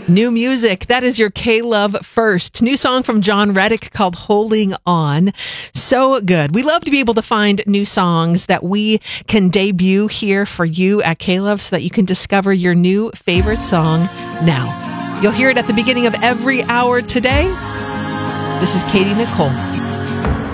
New music. That is your K-Love First. New song from John Reddick called Holding On. So good. We love to be able to find new songs that we can debut here for you at K-Love so that you can discover your new favorite song now. You'll hear it at the beginning of every hour today. This is Katie Nicole.